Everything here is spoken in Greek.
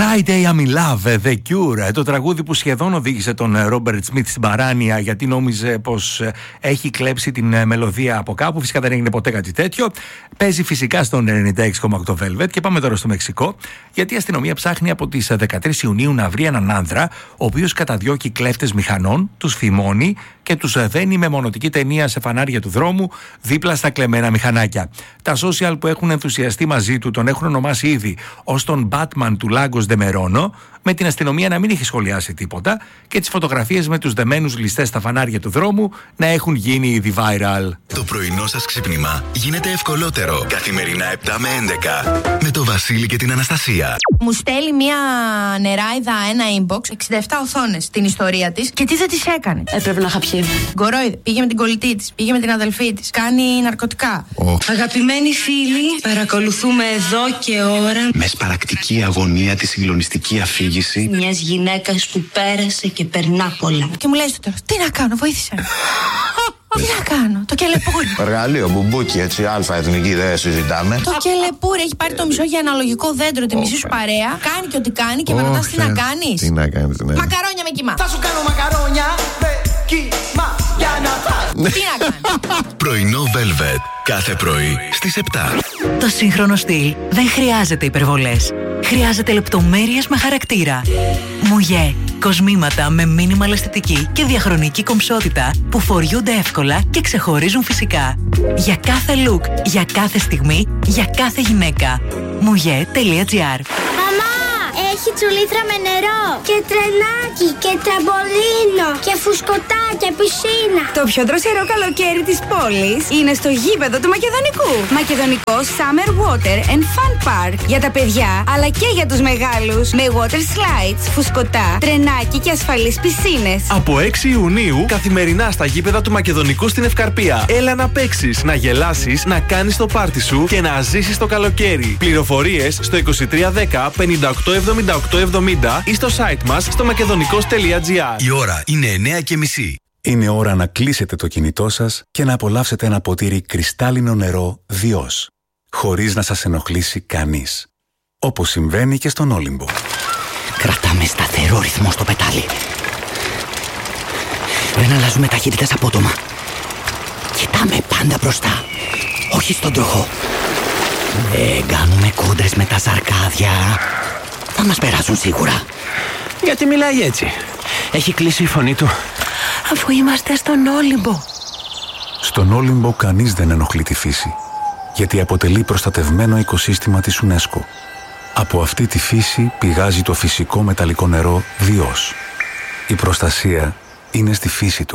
Friday I'm in Love, The Cure. Το τραγούδι που σχεδόν οδήγησε τον Ρόμπερτ Σμιθ στην παράνοια, γιατί νόμιζε πως έχει κλέψει την μελωδία από κάπου. Φυσικά δεν έγινε ποτέ κάτι τέτοιο. Παίζει φυσικά στον 96,8 Velvet. Και πάμε τώρα στο Μεξικό, γιατί η αστυνομία ψάχνει από τις 13 Ιουνίου να βρει έναν άνδρα, ο οποίος καταδιώκει κλέφτες μηχανών, τους φημώνει και τους δένει με μονοτική ταινία σε φανάρια του δρόμου δίπλα στα κλεμμένα μηχανάκια. Τα social που έχουν ενθουσιαστεί μαζί του τον έχουν ονομάσει ήδη ως τον Batman του Lagos de Merono, με την αστυνομία να μην έχει σχολιάσει τίποτα και τις φωτογραφίες με τους δεμένους ληστές στα φανάρια του δρόμου να έχουν γίνει ήδη viral. Το πρωινό σας ξύπνημα γίνεται ευκολότερο. Καθημερινά 7 με 11 με το Βασίλη και την Αναστασία. Μου στέλνει μια νεράιδα ένα inbox, 67 οθόνες, την ιστορία της και τι δεν της έκανε. Έπρεπε να χαπιεί. Γκορόιδε, πήγε με την κολλητή της, πήγε με την αδελφή της, κάνει ναρκωτικά. Αγαπημένοι φίλοι, παρακολουθούμε εδώ και ώρα με σπαρακτική αγωνία τη συγκλονιστική αφήγηση μιας γυναίκας που πέρασε και περνά πολλά. Και μου λέει στο τέλος, τι να κάνω, βοήθησε με. Τι να κάνω, το κελεπούρι. Εργαλείο, μπουμπούκι, έτσι, αλφα εθνική, δεν συζητάμε. Το κελεπούρι έχει πάρει το μισό για αναλογικό δέντρο, τη μισή σου παρέα. Κάνει και ό,τι κάνει και με ρωτάς τι να κάνεις. Τι να κάνεις, ναι. Μακαρόνια με κιμά. Θα σου κάνω μακαρόνια με κιμά για να φας. Τι να κάνεις. Πρωινό Velvet. Κάθε πρωί στις 7. Το σύγχρονο στυλ δεν χρειάζεται υπερβολές. Χρειάζεται λεπτομέρειες με χαρακτήρα. Μουγέ. Κοσμήματα με μίνιμαλ αισθητική και διαχρονική κομψότητα που φοριούνται εύκολα και ξεχωρίζουν φυσικά. Για κάθε look, για κάθε στιγμή, για κάθε γυναίκα. Mouye.gr. Έχει τσουλήθρα με νερό και τρενάκι και τραμπολίνο και φουσκωτά και πισίνα. Το πιο δροσερό καλοκαίρι της πόλης είναι στο γήπεδο του Μακεδονικού. Μακεδονικό Summer Water and Fun Park. Για τα παιδιά αλλά και για τους μεγάλους. Με water slides, φουσκωτά, τρενάκι και ασφαλείς πισίνες. Από 6 Ιουνίου καθημερινά στα γήπεδα του Μακεδονικού στην Ευκαρπία. Έλα να παίξεις, να γελάσεις, να κάνεις το πάρτι σου και να ζήσεις το καλοκαίρι. Πληροφορίες στο 2310 587870 ή στο site μας στο makedonικos.gr. Η ώρα είναι 9:30. Είναι ώρα να κλείσετε το κινητό σας και να απολαύσετε ένα ποτήρι κρυστάλλινο νερό Διός, χωρίς να σας ενοχλήσει κανείς. Όπως συμβαίνει και στον Όλυμπο. Κρατάμε σταθερό ρυθμό στο πετάλι. Δεν αλλάζουμε ταχύτητες απότομα. Κοιτάμε πάντα μπροστά, όχι στον τροχό. Δεν κάνουμε κόντρες με τα σαρκάδια. Θα μας περάσουν σίγουρα. Γιατί μιλάει έτσι? Έχει κλείσει η φωνή του. Αφού είμαστε στον Όλυμπο. Στον Όλυμπο κανείς δεν ενοχλεί τη φύση, γιατί αποτελεί προστατευμένο οικοσύστημα της UNESCO. Από αυτή τη φύση πηγάζει το φυσικό μεταλλικό νερό Διός. Η προστασία είναι στη φύση του.